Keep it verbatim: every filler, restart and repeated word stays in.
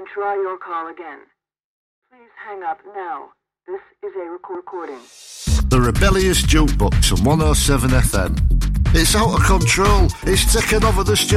and try your call again. Please hang up now. This is a recording. The Rebellious Jukebox on one oh seven F M. It's out of control. It's taken over the studio.